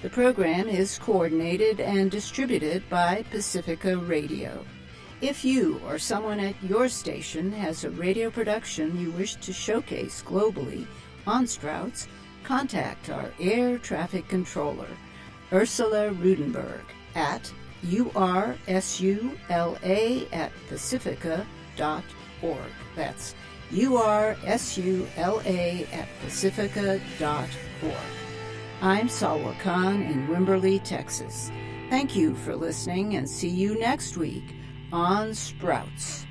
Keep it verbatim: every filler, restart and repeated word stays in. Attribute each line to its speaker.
Speaker 1: The program is coordinated and distributed by Pacifica Radio. If you or someone at your station has a radio production you wish to showcase globally on Sprouts, contact our air traffic controller, Ursula Rudenberg, at ursula at pacifica dot org. That's ursula at pacifica dot org. I'm Salwa Khan in Wimberley, Texas. Thank you for listening, and see you next week on Sprouts.